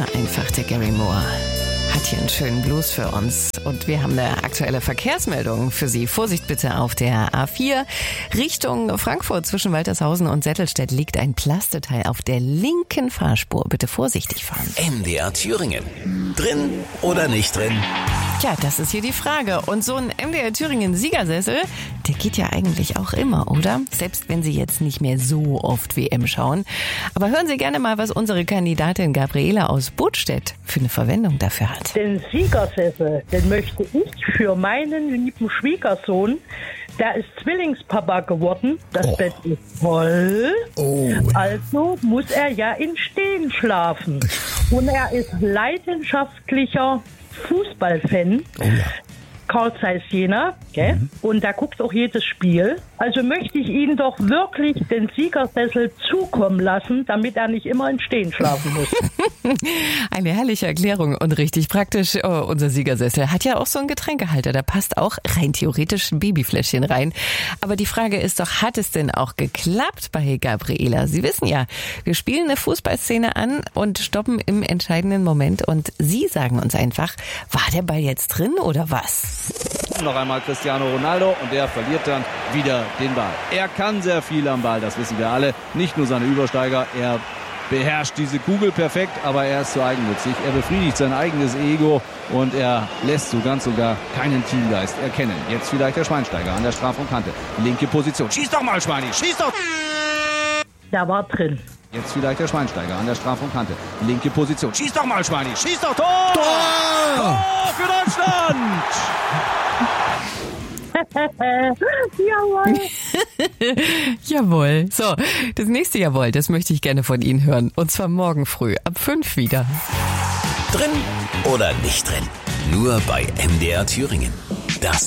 Na einfach, der Gary Moore hat hier einen schönen Blues für uns. Und wir haben eine aktuelle Verkehrsmeldung für Sie. Vorsicht bitte auf der A4. Richtung Frankfurt zwischen Waltershausen und Settelstedt liegt ein Plastetteil auf der linken Fahrspur. Bitte vorsichtig fahren. MDR Thüringen. Drin oder nicht drin? Tja, das ist hier die Frage. Und so ein MDR Thüringen Siegersessel, der geht ja eigentlich auch immer, oder? Selbst wenn Sie jetzt nicht mehr so oft WM schauen. Aber hören Sie gerne mal, was unsere Kandidatin Gabriela aus Budstedt für eine Verwendung dafür hat. Den Siegersessel, den möchte ich für meinen lieben Schwiegersohn. Der ist Zwillingspapa geworden. Das Bett ist voll. Also muss er ja im Stehen schlafen. Und er ist leidenschaftlicher Fußballfan. Carl Zeiss Jena, gell? Und da guckt auch jedes Spiel. Also möchte ich ihn doch wirklich den Siegersessel zukommen lassen, damit er nicht immer im Stehen schlafen muss. Eine herrliche Erklärung und richtig praktisch. Oh, unser Siegersessel hat ja auch so einen Getränkehalter. Da passt auch rein theoretisch ein Babyfläschchen rein. Aber die Frage ist doch, hat es denn auch geklappt bei Gabriela? Sie wissen ja, wir spielen eine Fußballszene an und stoppen im entscheidenden Moment. Und Sie sagen uns einfach, war der Ball jetzt drin oder was? Noch einmal Cristiano Ronaldo und der verliert dann wieder den Ball. Er kann sehr viel am Ball, das wissen wir alle. Nicht nur seine Übersteiger, er beherrscht diese Kugel perfekt, aber er ist zu eigennützig. Er befriedigt sein eigenes Ego und er lässt so ganz und gar keinen Teamgeist erkennen. Jetzt vielleicht der Schweinsteiger an der Strafraumkante. Linke Position. Schieß doch mal, Schweini, schieß doch! Der war drin. Jetzt vielleicht der Schweinsteiger an der Strafraumkante. Linke Position. Schieß doch mal, Schweini. Schieß doch, Tor! Tor für Deutschland! Jawohl. Jawohl. So, das nächste Jawohl, das möchte ich gerne von Ihnen hören. Und zwar morgen früh ab 5 wieder. Drin oder nicht drin? Nur bei MDR Thüringen. Das